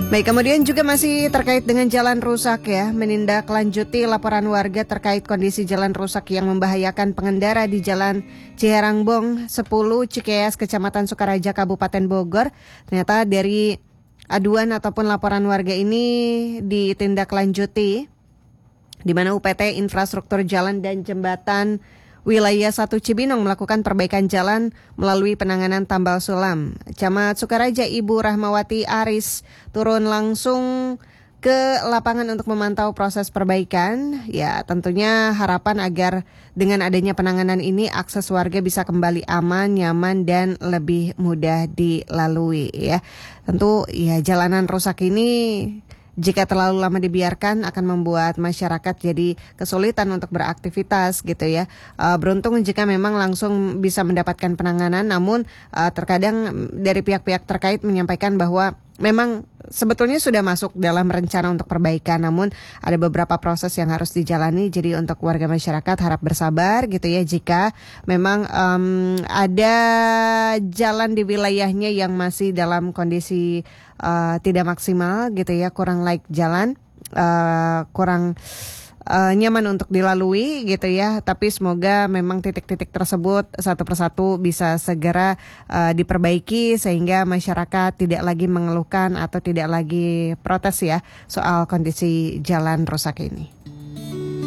Baik, kemudian juga masih terkait dengan jalan rusak ya, menindaklanjuti laporan warga terkait kondisi jalan rusak yang membahayakan pengendara di Jalan Ciherangbong 10 Cikeas, Kecamatan Sukaraja, Kabupaten Bogor. Ternyata dari aduan ataupun laporan warga ini ditindaklanjuti, di mana UPT Infrastruktur Jalan dan Jembatan Wilayah 1 Cibinong melakukan perbaikan jalan melalui penanganan tambal sulam. Camat Sukaraja Ibu Rahmawati Aris turun langsung ke lapangan untuk memantau proses perbaikan. Ya, tentunya harapan agar dengan adanya penanganan ini akses warga bisa kembali aman, nyaman, dan lebih mudah dilalui ya. Tentu ya, jalanan rusak ini jika terlalu lama dibiarkan akan membuat masyarakat jadi kesulitan untuk beraktivitas gitu ya. Beruntung jika memang langsung bisa mendapatkan penanganan, namun terkadang dari pihak-pihak terkait menyampaikan bahwa memang sebetulnya sudah masuk dalam rencana untuk perbaikan, namun ada beberapa proses yang harus dijalani. Jadi untuk warga masyarakat harap bersabar gitu ya, jika memang ada jalan di wilayahnya yang masih dalam kondisi tidak maksimal gitu ya, kurang layak jalan, kurang nyaman untuk dilalui gitu ya. Tapi semoga memang titik-titik tersebut satu persatu bisa segera diperbaiki sehingga masyarakat tidak lagi mengeluhkan atau tidak lagi protes ya soal kondisi jalan rusak ini.